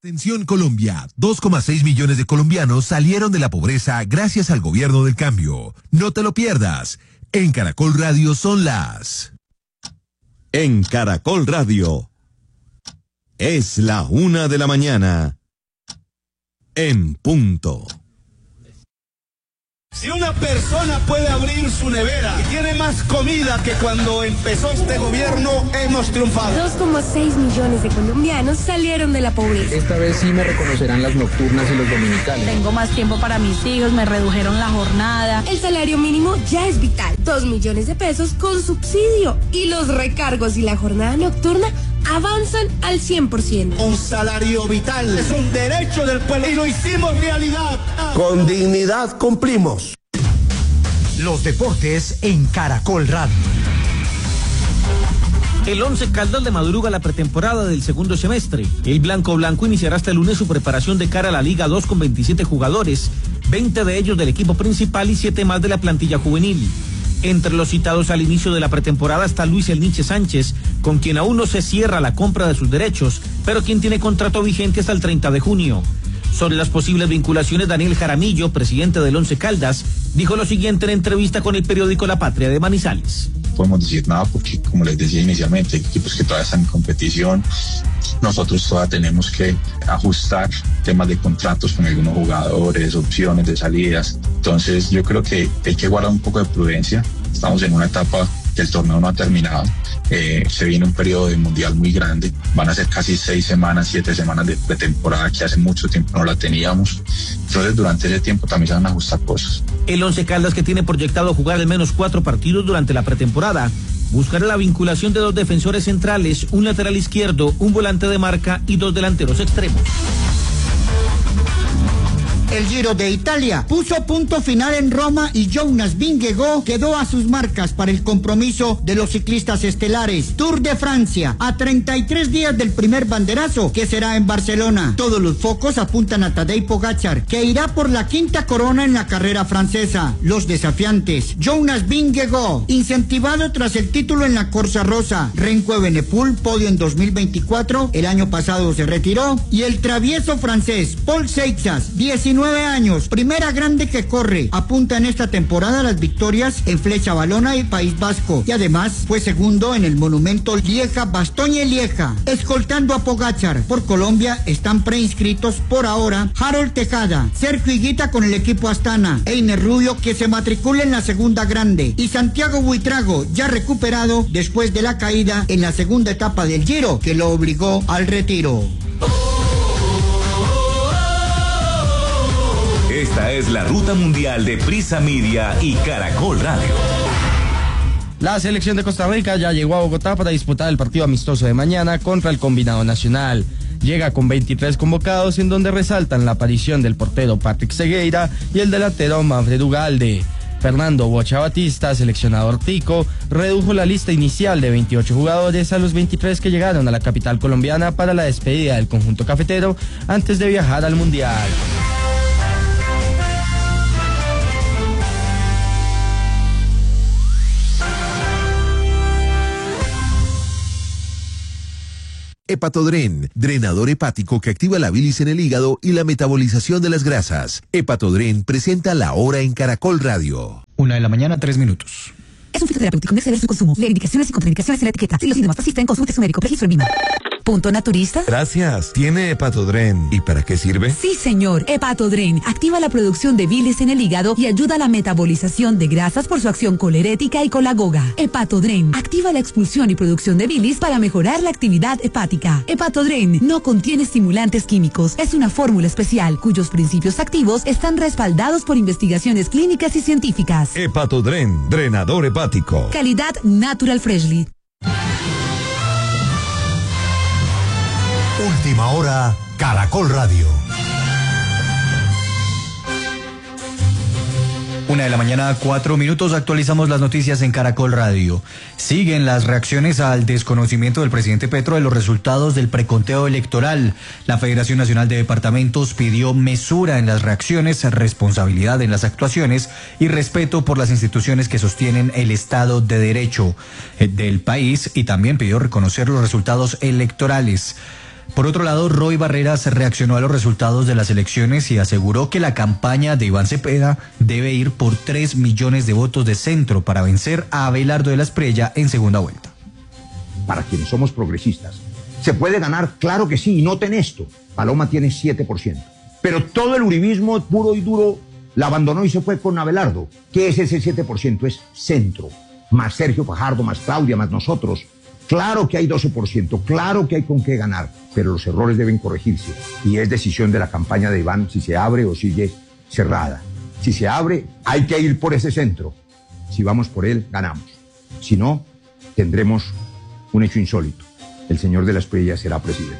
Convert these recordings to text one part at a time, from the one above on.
Atención Colombia, 2,6 millones de colombianos salieron de la pobreza gracias al gobierno del cambio. No te lo pierdas. En Caracol Radio son las... En Caracol Radio es la 1 de la mañana. En punto. Si una persona puede abrir su nevera y tiene más comida que cuando empezó este gobierno, hemos triunfado. 2,6 millones de colombianos salieron de la pobreza. Esta vez sí me reconocerán las nocturnas y los dominicales. Tengo más tiempo para mis hijos, me redujeron la jornada. El salario mínimo ya es vital. 2 millones de pesos con subsidio. Y los recargos y la jornada nocturna avanzan al 100%. Un salario vital es un derecho del pueblo y lo hicimos realidad. Con dignidad cumplimos. Los deportes en Caracol Radio. El Once Caldas le madruga la pretemporada del segundo semestre. El Blanco iniciará este lunes su preparación de cara a la Liga 2 con 27 jugadores, 20 de ellos del equipo principal y 7 más de la plantilla juvenil. Entre los citados al inicio de la pretemporada está Luis El Niche Sánchez, con quien aún no se cierra la compra de sus derechos, pero quien tiene contrato vigente hasta el 30 de junio. Sobre las posibles vinculaciones, Daniel Jaramillo, presidente del Once Caldas, dijo lo siguiente en entrevista con el periódico La Patria de Manizales. No podemos decir nada porque, como les decía inicialmente, hay equipos que todavía están en competición. Nosotros todavía tenemos que ajustar temas de contratos con algunos jugadores, opciones de salidas. Entonces yo creo que hay que guardar un poco de prudencia. Estamos en una etapa que el torneo no ha terminado. Se viene un periodo de mundial muy grande. Van a ser casi 6 semanas, 7 semanas de pretemporada que hace mucho tiempo no la teníamos. Entonces durante ese tiempo también se van a ajustar cosas. El Once Caldas, que tiene proyectado jugar al menos 4 partidos durante la pretemporada, buscará la vinculación de 2 defensores centrales, un lateral izquierdo, un volante de marca y 2 delanteros extremos. El Giro de Italia puso punto final en Roma y Jonas Vingegaard quedó a sus marcas para el compromiso de los ciclistas estelares. Tour de Francia, a 33 días del primer banderazo, que será en Barcelona. Todos los focos apuntan a Tadej Pogačar, que irá por la 5ª corona en la carrera francesa. Los desafiantes: Jonas Vingegaard, incentivado tras el título en la Corsa Rosa; Renko Evenepoel, podio en 2024, el año pasado se retiró; y el travieso francés Paul Seixas, 19 años, primera grande que corre, apunta en esta temporada las victorias en Flecha Valona y País Vasco, y además fue segundo en el monumento Lieja-Bastogne-Lieja. Escoltando a Pogačar por Colombia están preinscritos por ahora Harold Tejada, Sergio Higuita con el equipo Astana, Einer Rubio, que se matricula en la segunda grande, y Santiago Buitrago, ya recuperado después de la caída en la segunda etapa del Giro que lo obligó al retiro. Esta es la ruta mundial de Prisa Media y Caracol Radio. La selección de Costa Rica ya llegó a Bogotá para disputar el partido amistoso de mañana contra el combinado nacional. Llega con 23 convocados, en donde resaltan la aparición del portero Patrick Segueira y el delantero Manfred Ugalde. Fernando Bocha Batista, seleccionador tico, redujo la lista inicial de 28 jugadores a los 23 que llegaron a la capital colombiana para la despedida del conjunto cafetero antes de viajar al Mundial. Hepatodren, drenador hepático que activa la bilis en el hígado y la metabolización de las grasas. Hepatodren presenta La Hora en Caracol Radio. 1 de la mañana, 3 minutos. Es un fitoterapéutico, no exceder su consumo. Leer indicaciones y contraindicaciones en la etiqueta. Si los síntomas persisten, consulte a su médico. Registro en VIMA. ¿Punto naturista? Gracias. ¿Tiene Hepatodren? ¿Y para qué sirve? Sí, señor. Hepatodren activa la producción de bilis en el hígado y ayuda a la metabolización de grasas por su acción colerética y colagoga. Hepatodren activa la expulsión y producción de bilis para mejorar la actividad hepática. Hepatodren no contiene estimulantes químicos. Es una fórmula especial cuyos principios activos están respaldados por investigaciones clínicas y científicas. Hepatodren, drenador hepático. Calidad Natural Freshly. Última hora, Caracol Radio. 1 de la mañana, 4 minutos, actualizamos las noticias en Caracol Radio. Siguen las reacciones al desconocimiento del presidente Petro de los resultados del preconteo electoral. La Federación Nacional de Departamentos pidió mesura en las reacciones, responsabilidad en las actuaciones y respeto por las instituciones que sostienen el Estado de Derecho del país, y también pidió reconocer los resultados electorales. Por otro lado, Roy Barreras reaccionó a los resultados de las elecciones y aseguró que la campaña de Iván Cepeda debe ir por 3 millones de votos de centro para vencer a Abelardo de la Espriella en segunda vuelta. Para quienes somos progresistas, ¿se puede ganar? Claro que sí, y noten esto, Paloma tiene 7%, pero todo el uribismo puro y duro la abandonó y se fue con Abelardo. ¿Qué es ese 7%? Es centro, más Sergio Fajardo, más Claudia, más nosotros. Claro que hay 12%, claro que hay con qué ganar, pero los errores deben corregirse y es decisión de la campaña de Iván si se abre o sigue cerrada. Si se abre, hay que ir por ese centro. Si vamos por él, ganamos. Si no, tendremos un hecho insólito. El señor de la Espriella será presidente.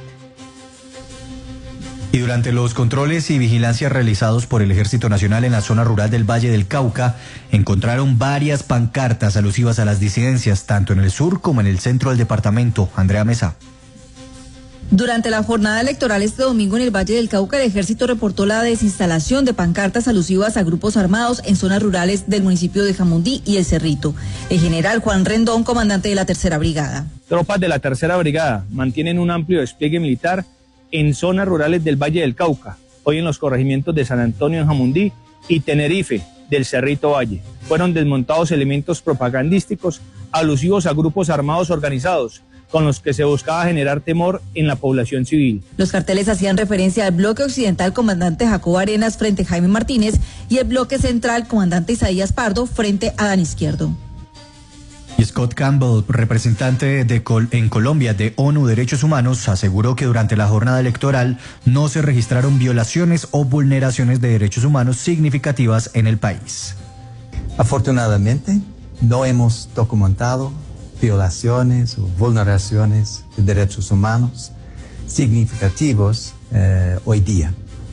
Y durante los controles y vigilancias realizados por el Ejército Nacional en la zona rural del Valle del Cauca, encontraron varias pancartas alusivas a las disidencias, tanto en el sur como en el centro del departamento. Andrea Mesa. Durante la jornada electoral este domingo en el Valle del Cauca, el Ejército reportó la desinstalación de pancartas alusivas a grupos armados en zonas rurales del municipio de Jamundí y El Cerrito. El general Juan Rendón, comandante de la Tercera Brigada. Tropas de la Tercera Brigada mantienen un amplio despliegue militar en zonas rurales del Valle del Cauca, hoy en los corregimientos de San Antonio en Jamundí y Tenerife del Cerrito Valle. Fueron desmontados elementos propagandísticos alusivos a grupos armados organizados, con los que se buscaba generar temor en la población civil. Los carteles hacían referencia al bloque occidental comandante Jacobo Arenas frente a Jaime Martínez y el bloque central comandante Isaías Pardo frente a Dan Izquierdo. Y Scott Campbell, representante en Colombia de ONU Derechos Humanos, aseguró que durante la jornada electoral no se registraron violaciones o vulneraciones de derechos humanos significativas en el país. Afortunadamente, no hemos documentado violaciones o vulneraciones de derechos humanos significativos hoy día.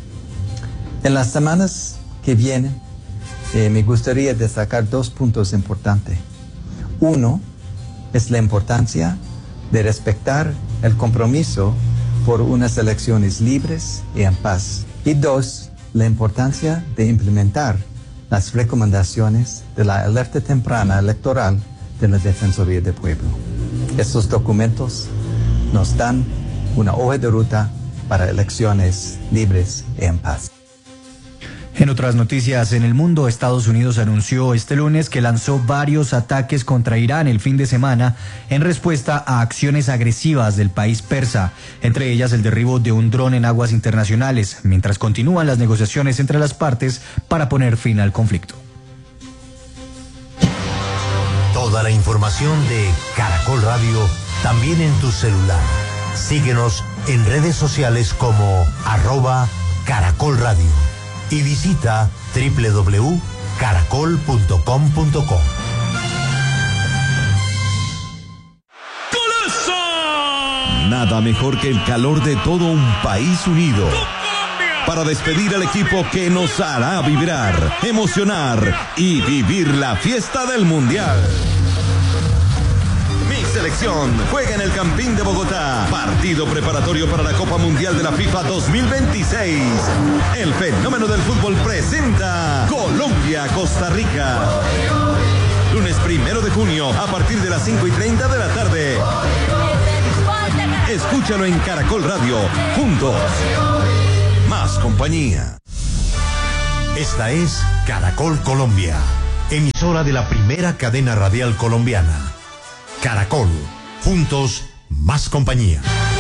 En las semanas que vienen, me gustaría destacar 2 puntos importantes. Uno es la importancia de respetar el compromiso por unas elecciones libres y en paz. Y 2, la importancia de implementar las recomendaciones de la alerta temprana electoral de la Defensoría del Pueblo. Estos documentos nos dan una hoja de ruta para elecciones libres y en paz. En otras noticias en el mundo, Estados Unidos anunció este lunes que lanzó varios ataques contra Irán el fin de semana en respuesta a acciones agresivas del país persa, entre ellas el derribo de un dron en aguas internacionales, mientras continúan las negociaciones entre las partes para poner fin al conflicto. Toda la información de Caracol Radio también en tu celular. Síguenos en redes sociales como @Caracol Radio. Y visita www.caracol.com.co. Nada mejor que el calor de todo un país unido para despedir al equipo que nos hará vibrar, emocionar y vivir la fiesta del Mundial. Mi selección juega en el Campín de Bogotá. Partido preparatorio para la Copa Mundial de la FIFA 2026. El fenómeno del fútbol presenta Colombia-Costa Rica. Lunes 1 de junio a partir de las 5:30 de la tarde. Escúchalo en Caracol Radio. Juntos. Más compañía. Esta es Caracol Colombia, emisora de la primera cadena radial colombiana. Caracol, juntos, más compañía.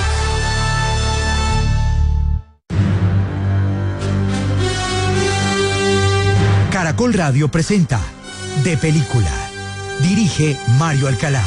Caracol Radio presenta De Película. Dirige Mario Alcalá.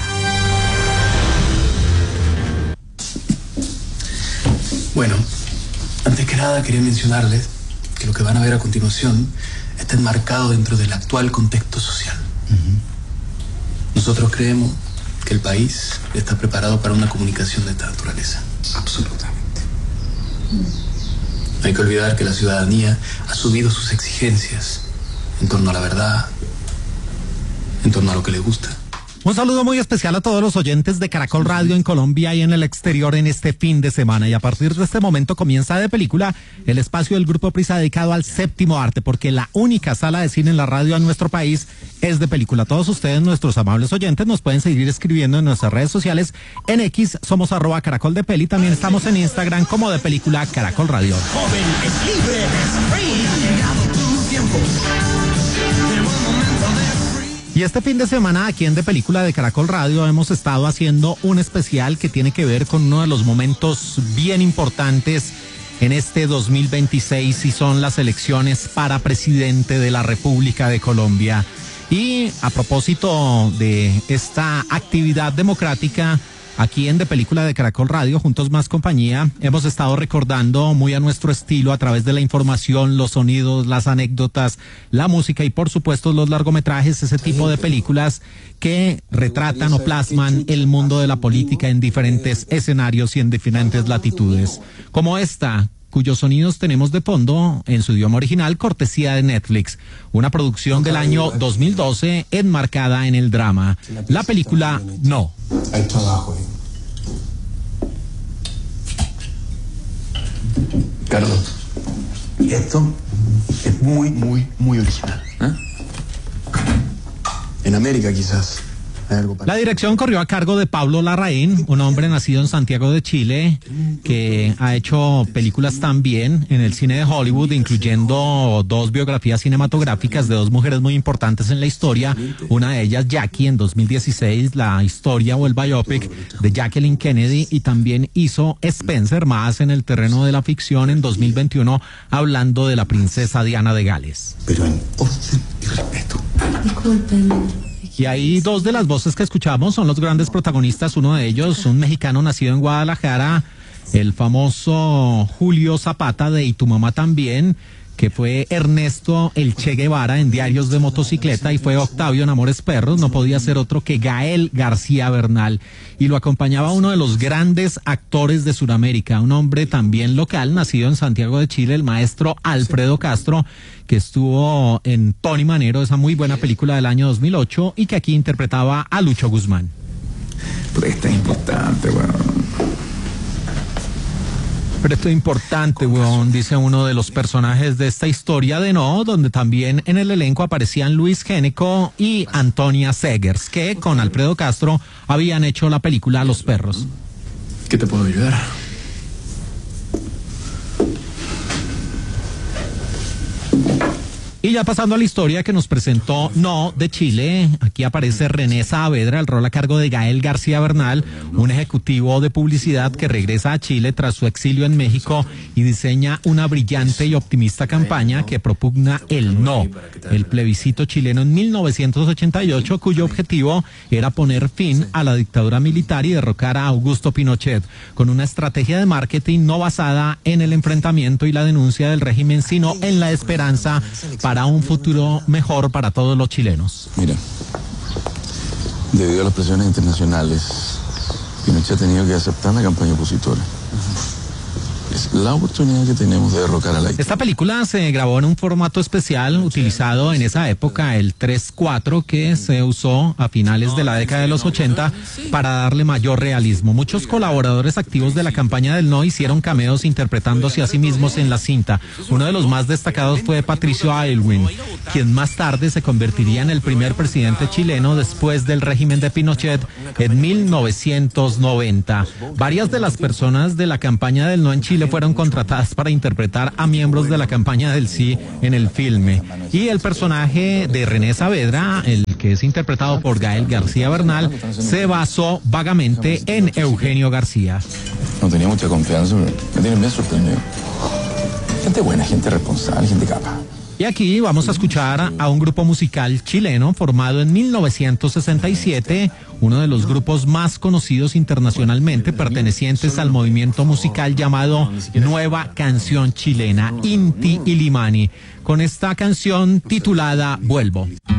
Bueno, antes que nada quería mencionarles que lo que van a ver a continuación está enmarcado dentro del actual contexto social. Nosotros creemos que el país está preparado para una comunicación de esta naturaleza. Absolutamente. No hay que olvidar que la ciudadanía ha asumido sus exigencias en torno a la verdad, en torno a lo que le gusta. Un saludo muy especial a todos los oyentes de Caracol Radio en Colombia y en el exterior en este fin de semana. Y a partir de este momento comienza De Película, el espacio del Grupo Prisa dedicado al séptimo arte, porque la única sala de cine en la radio en nuestro país es De Película. Todos ustedes, nuestros amables oyentes, nos pueden seguir escribiendo en nuestras redes sociales. En X somos @CaracolDePeli. También estamos en Instagram como De Película Caracol Radio. Joven, es libre, es free. Ha llegado tu tiempo. Y este fin de semana aquí en De Película de Caracol Radio hemos estado haciendo un especial que tiene que ver con uno de los momentos bien importantes en este 2026 y son las elecciones para presidente de la República de Colombia. Y a propósito de esta actividad democrática, aquí en De Película de Caracol Radio, Juntos Más Compañía, hemos estado recordando muy a nuestro estilo a través de la información, los sonidos, las anécdotas, la música y por supuesto los largometrajes, ese tipo de películas que retratan o plasman el mundo de la política en diferentes escenarios y en diferentes latitudes. Como esta, cuyos sonidos tenemos de fondo en su idioma original, cortesía de Netflix, una producción del año 2012 enmarcada en el drama. La película No. Hay trabajo ahí. Carlos, esto es muy original. En América quizás hay algo parecido. La dirección corrió a cargo de Pablo Larraín, un hombre nacido en Santiago de Chile, que ha hecho películas también en el cine de Hollywood, incluyendo 2 biografías cinematográficas de 2 mujeres muy importantes en la historia. Una de ellas, Jackie, en 2016, la historia o el biopic de Jacqueline Kennedy, y también hizo Spencer, más en el terreno de la ficción, en 2021, hablando de la princesa Diana de Gales. Pero en orden y respeto. Discúlpenme. Y ahí 2 de las voces que escuchamos son los grandes protagonistas, uno de ellos, un mexicano nacido en Guadalajara, el famoso Julio Zapata de Y tu mamá también, que fue Ernesto el Che Guevara en Diarios de Motocicleta, y fue Octavio en Amores Perros, no podía ser otro que Gael García Bernal, y lo acompañaba uno de los grandes actores de Sudamérica, un hombre también local, nacido en Santiago de Chile, el maestro Alfredo Castro, que estuvo en Tony Manero, esa muy buena película del año 2008, y que aquí interpretaba a Lucho Guzmán. Pero esto es importante, bueno. Pero esto es importante, weón, dice uno de los personajes de esta historia de No, donde también en el elenco aparecían Luis Géneco y Antonia Segers, que con Alfredo Castro habían hecho la película Los Perros. ¿Qué te puedo ayudar? Y ya pasando a la historia que nos presentó No de Chile, aquí aparece René Saavedra, el rol a cargo de Gael García Bernal, un ejecutivo de publicidad que regresa a Chile tras su exilio en México y diseña una brillante y optimista campaña que propugna el no, el plebiscito chileno en 1988, cuyo objetivo era poner fin a la dictadura militar y derrocar a Augusto Pinochet, con una estrategia de marketing no basada en el enfrentamiento y la denuncia del régimen, sino en la esperanza para un futuro mejor para todos los chilenos. Mira, debido a las presiones internacionales, Pinochet ha tenido que aceptar la campaña opositora. Es la oportunidad que tenemos de derrocar a la dictadura. Esta película se grabó en un formato especial utilizado en esa época, el 3:4, que se usó a finales de la década de los 80 para darle mayor realismo. Muchos colaboradores activos de la campaña del No hicieron cameos interpretándose a sí mismos en la cinta. Uno de los más destacados fue Patricio Aylwin, quien más tarde se convertiría en el primer presidente chileno después del régimen de Pinochet en 1990. Varias de las personas de la campaña del No en Chile fueron contratadas para interpretar a miembros de la campaña del sí en el filme. Y el personaje de René Saavedra, el que es interpretado por Gael García Bernal, se basó vagamente en Eugenio García. No tenía mucha confianza, pero me tienen bien sorprendido. Gente buena, gente responsable, gente capaz. Y aquí vamos a escuchar a un grupo musical chileno formado en 1967, uno de los grupos más conocidos internacionalmente, pertenecientes al movimiento musical llamado Nueva Canción Chilena, Inti Illimani, con esta canción titulada Vuelvo.